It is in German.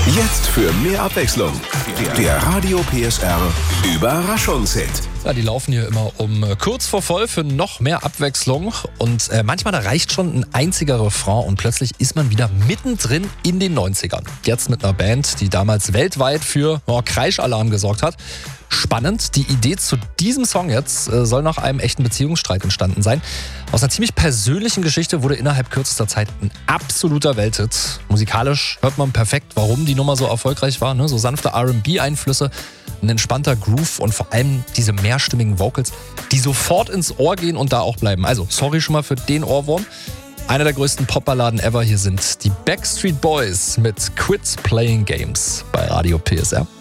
Jetzt für mehr Abwechslung. Der Radio PSR Überraschungshit. Ja, die laufen hier immer um kurz vor voll für noch mehr Abwechslung. Und manchmal da reicht schon ein einziger Refrain und plötzlich ist man wieder mittendrin in den 90ern. Jetzt mit einer Band, die damals weltweit für Kreischalarm gesorgt hat. Spannend, die Idee zu diesem Song jetzt soll nach einem echten Beziehungsstreit entstanden sein. Aus einer ziemlich persönlichen Geschichte wurde innerhalb kürzester Zeit ein absoluter Welthit. Musikalisch hört man perfekt, warum die Nummer so erfolgreich war. So sanfte R&B-Einflüsse, ein entspannter Groove und vor allem diese mehrstimmigen Vocals, die sofort ins Ohr gehen und da auch bleiben. Also sorry schon mal für den Ohrwurm. Einer der größten Popballaden ever. Hier sind die Backstreet Boys mit Quit Playing Games bei Radio PSR.